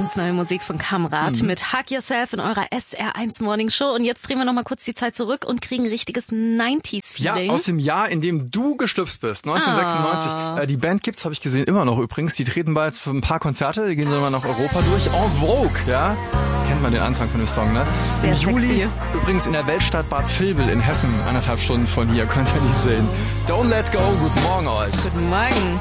Ganz neue Musik von Kamrat mit Hug Yourself in eurer SR1 Morning Show. Und jetzt drehen wir nochmal kurz die Zeit zurück und kriegen ein richtiges 90s-Feeling. Ja, aus dem Jahr, in dem du geschlüpft bist, 1996. Die Band gibt's, habe ich gesehen, immer noch übrigens. Die treten bald für ein paar Konzerte, die gehen so mal nach Europa durch. En Vogue, ja. Kennt man den Anfang von dem Song, ne? Sehr Im Juli sexy. übrigens in der Weltstadt Bad Vilbel in Hessen, 1,5 Stunden von hier, könnt ihr die sehen. Don't let go, guten Morgen euch. Guten Morgen.